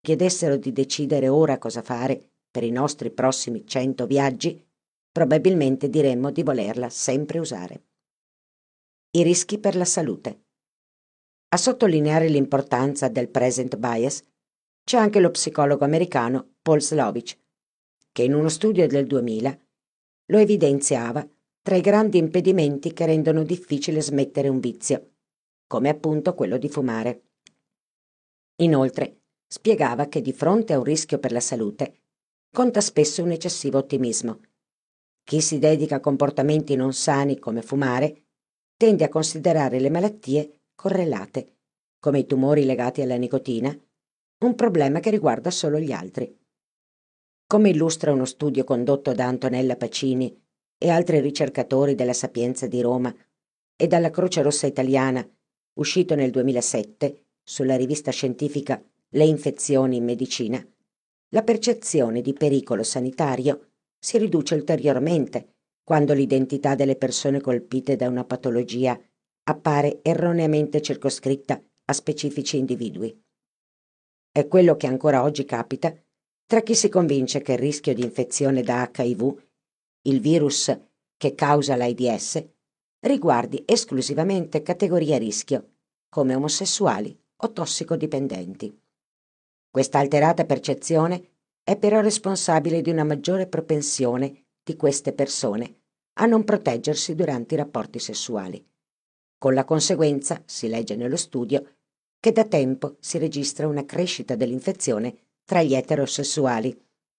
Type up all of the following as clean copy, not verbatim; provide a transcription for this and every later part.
chiedessero di decidere ora cosa fare per i nostri prossimi 100 viaggi, probabilmente diremmo di volerla sempre usare. I rischi per la salute. A sottolineare l'importanza del present bias c'è anche lo psicologo americano Paul Slovic, che in uno studio del 2000 lo evidenziava tra i grandi impedimenti che rendono difficile smettere un vizio, come appunto quello di fumare. Inoltre, spiegava che di fronte a un rischio per la salute conta spesso un eccessivo ottimismo. Chi si dedica a comportamenti non sani come fumare tende a considerare le malattie correlate, come i tumori legati alla nicotina, un problema che riguarda solo gli altri. Come illustra uno studio condotto da Antonella Pacini e altri ricercatori della Sapienza di Roma e dalla Croce Rossa Italiana, uscito nel 2007 sulla rivista scientifica Le infezioni in medicina, la percezione di pericolo sanitario si riduce ulteriormente quando l'identità delle persone colpite da una patologia appare erroneamente circoscritta a specifici individui. È quello che ancora oggi capita tra chi si convince che il rischio di infezione da HIV, il virus che causa l'AIDS, riguardi esclusivamente categorie a rischio, come omosessuali o tossicodipendenti. Questa alterata percezione è però responsabile di una maggiore propensione di queste persone a non proteggersi durante i rapporti sessuali, con la conseguenza, si legge nello studio, che da tempo si registra una crescita dell'infezione tra gli eterosessuali.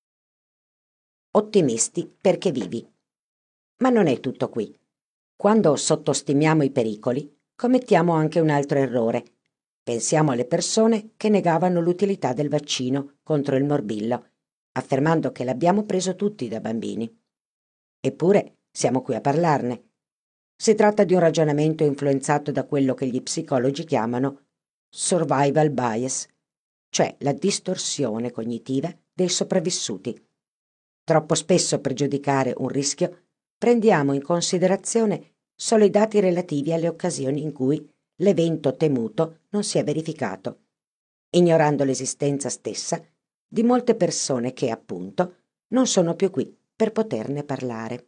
Ottimisti perché vivi. Ma non è tutto qui. Quando sottostimiamo i pericoli, commettiamo anche un altro errore. Pensiamo alle persone che negavano l'utilità del vaccino contro il morbillo, affermando che l'abbiamo preso tutti da bambini. Eppure siamo qui a parlarne. Si tratta di un ragionamento influenzato da quello che gli psicologi chiamano survival bias, cioè la distorsione cognitiva dei sopravvissuti. Troppo spesso per giudicare un rischio prendiamo in considerazione solo i dati relativi alle occasioni in cui l'evento temuto non si è verificato, ignorando l'esistenza stessa di molte persone che, appunto, non sono più qui per poterne parlare.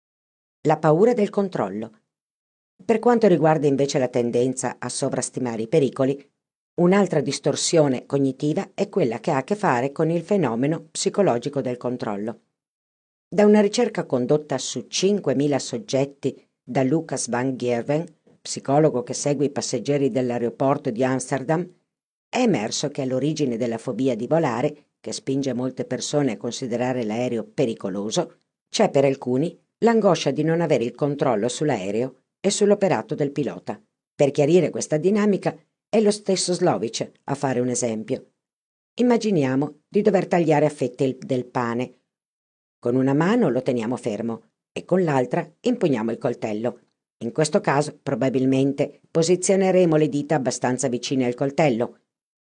La paura del controllo. Per quanto riguarda invece la tendenza a sovrastimare i pericoli, un'altra distorsione cognitiva è quella che ha a che fare con il fenomeno psicologico del controllo. Da una ricerca condotta su 5.000 soggetti da Lucas van Gerwen, psicologo che segue i passeggeri dell'aeroporto di Amsterdam, è emerso che all'origine della fobia di volare, che spinge molte persone a considerare l'aereo pericoloso, c'è per alcuni l'angoscia di non avere il controllo sull'aereo e sull'operato del pilota. Per chiarire questa dinamica è lo stesso Slovic a fare un esempio. Immaginiamo di dover tagliare a fette del pane. Con una mano lo teniamo fermo e con l'altra impugniamo il coltello. In questo caso probabilmente posizioneremo le dita abbastanza vicine al coltello.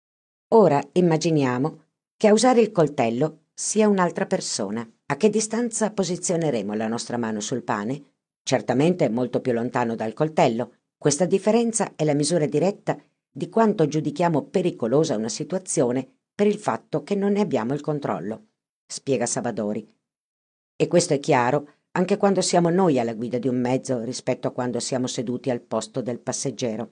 Ora immaginiamo che a usare il coltello sia un'altra persona. A che distanza posizioneremo la nostra mano sul pane? Certamente molto più lontano dal coltello. Questa differenza è la misura diretta di quanto giudichiamo pericolosa una situazione per il fatto che non ne abbiamo il controllo, spiega Savadori. E questo è chiaro anche quando siamo noi alla guida di un mezzo rispetto a quando siamo seduti al posto del passeggero.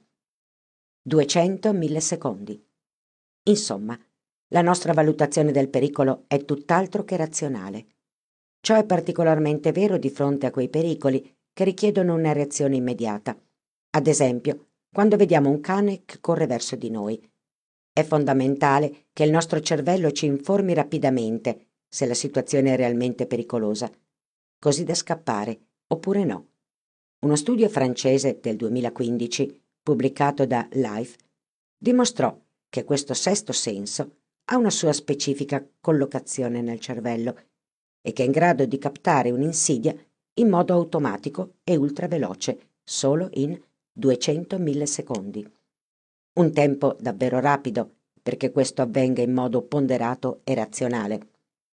200 millisecondi. Insomma, la nostra valutazione del pericolo è tutt'altro che razionale. Ciò è particolarmente vero di fronte a quei pericoli che richiedono una reazione immediata. Ad esempio, quando vediamo un cane che corre verso di noi. È fondamentale che il nostro cervello ci informi rapidamente se la situazione è realmente pericolosa, così da scappare, oppure no. Uno studio francese del 2015, pubblicato da Life, dimostrò che questo sesto senso ha una sua specifica collocazione nel cervello e che è in grado di captare un'insidia in modo automatico e ultraveloce, solo in 200 millisecondi. Un tempo davvero rapido perché questo avvenga in modo ponderato e razionale.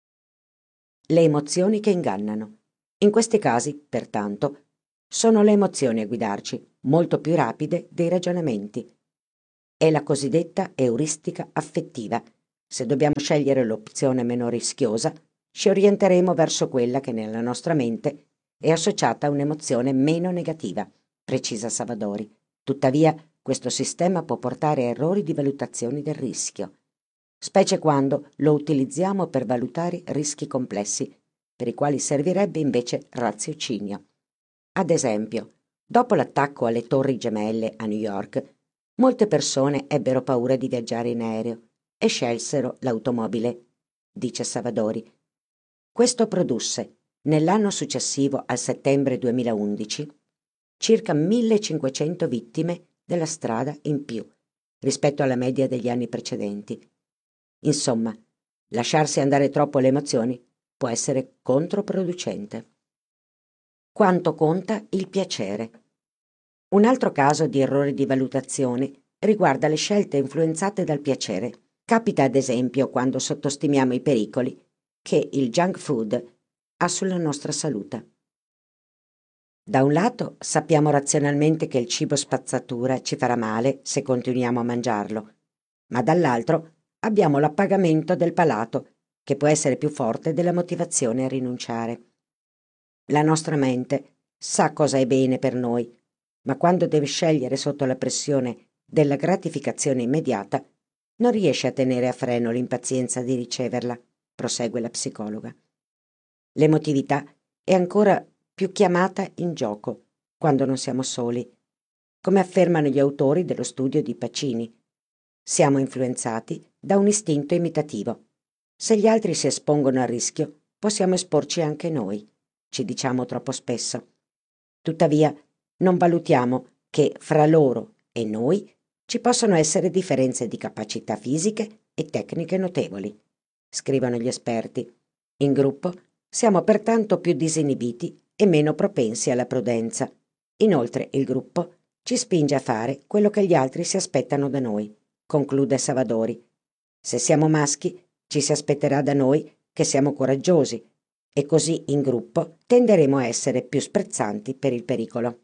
Le emozioni che ingannano. In questi casi, pertanto, sono le emozioni a guidarci, molto più rapide dei ragionamenti. È la cosiddetta euristica affettiva, Se dobbiamo scegliere l'opzione meno rischiosa, ci orienteremo verso quella che nella nostra mente è associata a un'emozione meno negativa, precisa Savadori. Tuttavia, questo sistema può portare a errori di valutazione del rischio, specie quando lo utilizziamo per valutare rischi complessi, per i quali servirebbe invece raziocinio. Ad esempio, dopo l'attacco alle Torri Gemelle a New York, molte persone ebbero paura di viaggiare in aereo e scelsero l'automobile, dice Savadori. Questo produsse, nell'anno successivo al settembre 2011, circa 1500 vittime della strada in più rispetto alla media degli anni precedenti. Insomma, lasciarsi andare troppo alle emozioni può essere controproducente. Quanto conta il piacere? Un altro caso di errore di valutazione riguarda le scelte influenzate dal piacere. Capita ad esempio quando sottostimiamo i pericoli che il junk food ha sulla nostra salute. Da un lato sappiamo razionalmente che il cibo spazzatura ci farà male se continuiamo a mangiarlo, ma dall'altro abbiamo l'appagamento del palato che può essere più forte della motivazione a rinunciare. La nostra mente sa cosa è bene per noi, ma quando deve scegliere sotto la pressione della gratificazione immediata, non riesce a tenere a freno l'impazienza di riceverla, prosegue la psicologa. L'emotività è ancora più chiamata in gioco quando non siamo soli, come affermano gli autori dello studio di Pacini. Siamo influenzati da un istinto imitativo. Se gli altri si espongono al rischio, possiamo esporci anche noi, ci diciamo troppo spesso. Tuttavia, non valutiamo che fra loro e noi ci possono essere differenze di capacità fisiche e tecniche notevoli, scrivono gli esperti. In gruppo siamo pertanto più disinibiti e meno propensi alla prudenza. Inoltre il gruppo ci spinge a fare quello che gli altri si aspettano da noi, conclude Savadori. Se siamo maschi, ci si aspetterà da noi che siamo coraggiosi e così in gruppo tenderemo a essere più sprezzanti per il pericolo.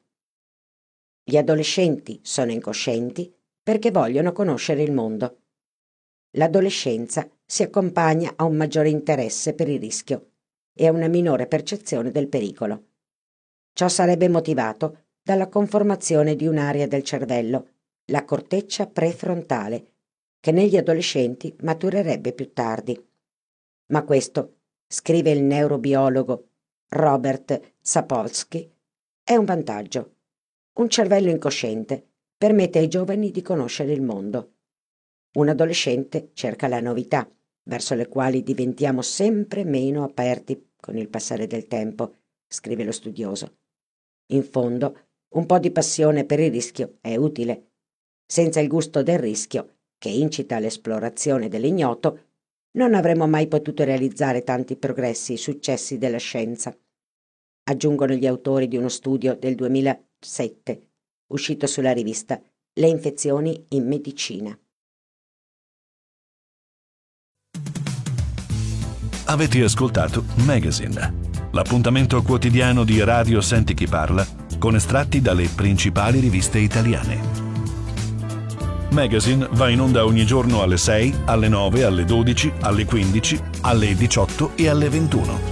Gli adolescenti sono incoscienti perché vogliono conoscere il mondo. L'adolescenza si accompagna a un maggiore interesse per il rischio e a una minore percezione del pericolo. Ciò sarebbe motivato dalla conformazione di un'area del cervello, la corteccia prefrontale, che negli adolescenti maturerebbe più tardi. Ma questo, scrive il neurobiologo Robert Sapolsky, è un vantaggio. Un cervello incosciente permette ai giovani di conoscere il mondo. Un adolescente cerca la novità, verso le quali diventiamo sempre meno aperti con il passare del tempo, scrive lo studioso. In fondo, un po' di passione per il rischio è utile. Senza il gusto del rischio, che incita all'esplorazione dell'ignoto, non avremmo mai potuto realizzare tanti progressi e successi della scienza. Aggiungono gli autori di uno studio del 2007, uscito sulla rivista Le infezioni in medicina. Avete ascoltato Magazine, l'appuntamento quotidiano di Radio Senti Chi Parla con estratti dalle principali riviste italiane. Magazine va in onda ogni giorno alle 6, alle 9, alle 12, alle 15, alle 18 e alle 21.